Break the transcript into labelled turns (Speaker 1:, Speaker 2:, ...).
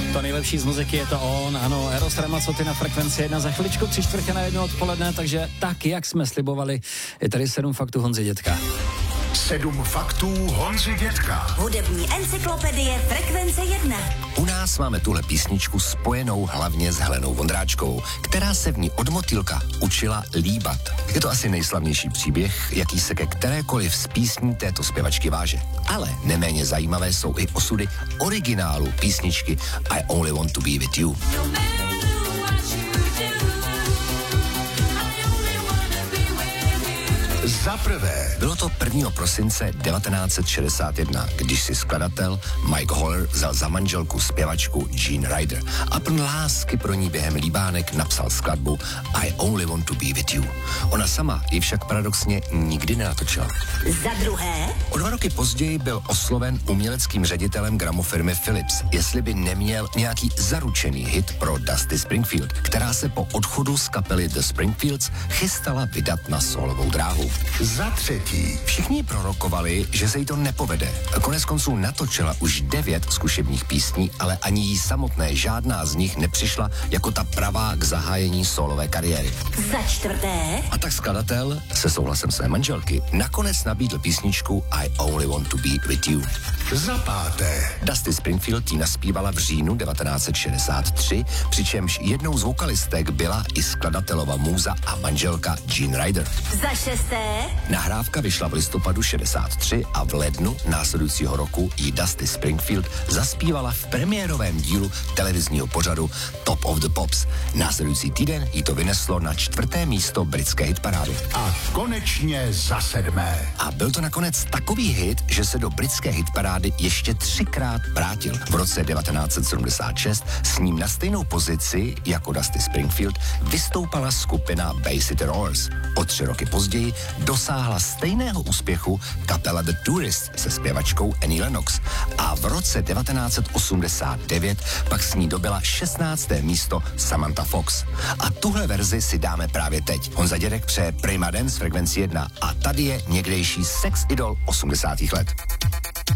Speaker 1: To nejlepší z muziky je to on, ano, Eros Ramazzotti na Frekvenci 1 za chviličku 3:45 odpoledne, takže tak, jak jsme slibovali, je tady 7 faktů Honzy Dětka.
Speaker 2: 7 faktů Honzy Dětka.
Speaker 3: Hudební encyklopedie Frekvence 1.
Speaker 4: U nás máme tuhle písničku spojenou hlavně s Helenou Vondráčkovou, která se v ní od motýlka učila líbat. Je to asi nejslavnější příběh, jaký se ke kterékoliv z písní této zpěvačky váže. Ale neméně zajímavé jsou i osudy originálu písničky I Only Want to Be With You.
Speaker 2: Za prvé.
Speaker 4: Bylo to 1. prosince 1961, když si skladatel Mike Holler vzal za manželku zpěvačku Jean Ryder a pln lásky pro ní během líbánek napsal skladbu I Only Want to Be With You. Ona sama ji však paradoxně nikdy nenatočila.
Speaker 3: Za druhé.
Speaker 4: O 2 roky později byl osloven uměleckým ředitelem gramofirmy Philips, jestli by neměl nějaký zaručený hit pro Dusty Springfield, která se po odchodu z kapely The Springfields chystala vydat na solovou dráhu.
Speaker 2: Za třetí.
Speaker 4: Všichni prorokovali, že se jí to nepovede. Konec konců natočila už 9 zkušebních písní, ale ani jí samotné žádná z nich nepřišla jako ta pravá k zahájení solové kariéry.
Speaker 3: Za čtvrté.
Speaker 4: A tak skladatel se souhlasem své manželky nakonec nabídl písničku I Only Want to Be With You.
Speaker 2: Za páté.
Speaker 4: Dusty Springfield ji naspívala v říjnu 1963, přičemž jednou z vokalistek byla i skladatelova můza a manželka Jean Ryder.
Speaker 3: Za šesté.
Speaker 4: Nahrávka vyšla v listopadu 63 a v lednu následujícího roku ji Dusty Springfield zaspívala v premiérovém dílu televizního pořadu Top of the Pops. Následující týden jí to vyneslo na 4. místo britské hitparády.
Speaker 2: A konečně za 7.
Speaker 4: A byl to nakonec takový hit, že se do britské hitparády ještě 3krát vrátil. V roce 1976 s ním na stejnou pozici jako Dusty Springfield vystoupala skupina Bay City Rollers. O 3 roky později dosáhla stejného úspěchu kapela The Tourists se zpěvačkou Annie Lennox a v roce 1989 pak s ní dobyla 16. místo Samantha Fox. A tuhle verzi si dáme právě teď. Honza Dědek přeje Prima Dance Frekvenci 1 a tady je někdejší sex idol 80. let.